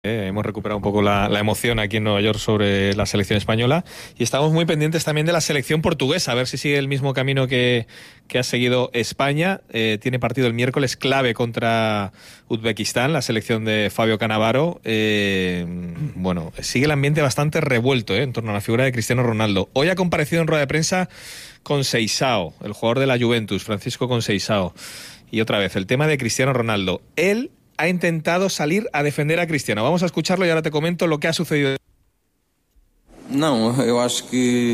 Hemos recuperado un poco la emoción aquí en Nueva York sobre la selección española y estamos muy pendientes también de la selección portuguesa, a ver si sigue el mismo camino que ha seguido España. Tiene partido el miércoles clave contra Uzbekistán, la selección de Fabio Cannavaro. Bueno, sigue el ambiente bastante revuelto en torno a la figura de Cristiano Ronaldo. Hoy ha comparecido en rueda de prensa Conceição, el jugador de la Juventus, Francisco Conceição. Y otra vez, el tema de Cristiano Ronaldo. Él ha intentado salir a defender a Cristiano. Vamos a escucharlo y ahora te comento lo que ha sucedido. Não, eu acho que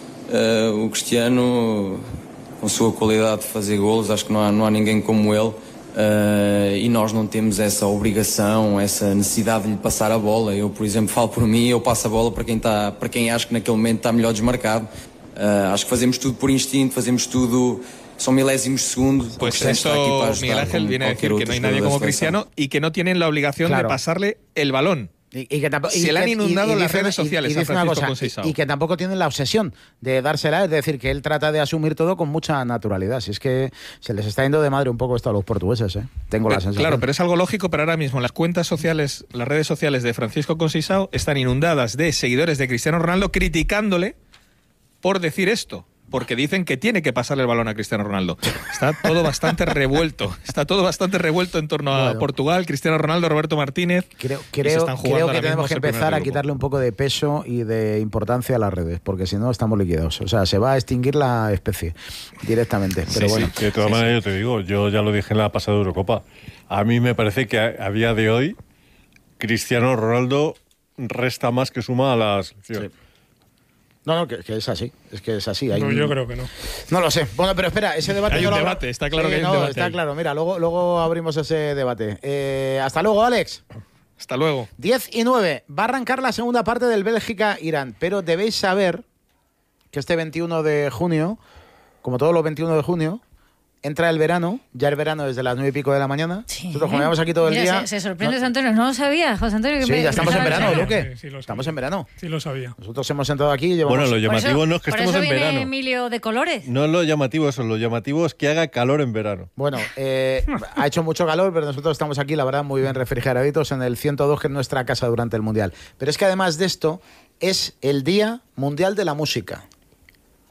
o Cristiano, com a sua qualidade de fazer golos, acho que não há ninguém como ele, e nós não temos essa obrigação, essa necessidade de lhe passar a bola. Eu, por exemplo, falo por mim, eu passo a bola para quem acho que naquele momento está melhor desmarcado. Acho que fazemos tudo por instinto, fazemos tudo... Son milésimos de segundo. Pues esto, Miguel Ángel viene a decir que no hay nadie como Cristiano y que no tienen la obligación de pasarle el balón. Y que tampoco, se le han inundado las redes sociales a Francisco Conceição. Y que tampoco tienen la obsesión de dársela, es decir, que él trata de asumir todo con mucha naturalidad. Si es que se les está yendo de madre un poco esto a los portugueses, tengo la sensación. Claro, pero es algo lógico, pero ahora mismo las cuentas sociales, las redes sociales de Francisco Conceição están inundadas de seguidores de Cristiano Ronaldo criticándole por decir esto. Porque dicen que tiene que pasarle el balón a Cristiano Ronaldo. Está todo bastante revuelto. Está todo bastante revuelto en torno a Portugal, Cristiano Ronaldo, Roberto Martínez. Creo que tenemos que empezar a quitarle un poco de peso y de importancia a las redes, porque si no estamos liquidados. O sea, se va a extinguir la especie directamente. Pero bueno. Sí, de todas maneras, yo te digo, yo ya lo dije en la pasada Eurocopa. A mí me parece que a día de hoy Cristiano Ronaldo resta más que suma a la selección. Sí. No, que es así. Es que es así. No, yo creo que no. No lo sé. Bueno, pero espera, ese debate... Hay un debate, está claro que hay un debate. Está claro, mira, luego abrimos ese debate. Hasta luego, Alex. Hasta luego. 10:09. Va a arrancar la segunda parte del Bélgica-Irán, pero debéis saber que este 21 de junio, como todos los 21 de junio, entra el verano, ya el verano desde las 9:00 de la mañana. Sí. Nosotros comemos aquí todo el día. Se sorprende José Antonio, no lo sabía, José Antonio. Sí, ya estamos en verano, Luque. Sí, estamos en verano. Sí, lo sabía. Nosotros hemos entrado aquí y llevamos... Bueno, lo llamativo no es que estemos en verano. Por eso viene Emilio de colores. No es lo llamativo eso, lo llamativo es que haga calor en verano. Bueno, ha hecho mucho calor, pero nosotros estamos aquí, la verdad, muy bien refrigeraditos en el 102, que es nuestra casa durante el Mundial. Pero es que además de esto, es el Día Mundial de la Música.